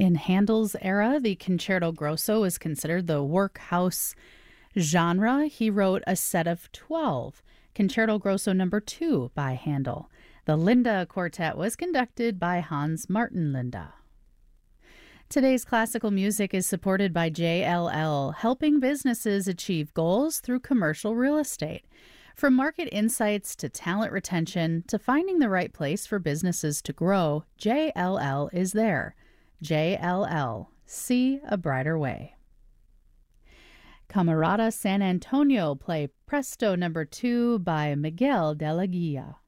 In Handel's era, the concerto grosso is considered the workhouse genre. He wrote a set of 12, Concerto Grosso number 2 by Handel. The Linda Quartet was conducted by Hans Martin Linda. Today's classical music is supported by JLL, helping businesses achieve goals through commercial real estate. From market insights to talent retention to finding the right place for businesses to grow, JLL is there. JLL. See a brighter way. Camerata San Antonio play Presto number 2 by Miguel de la Guia.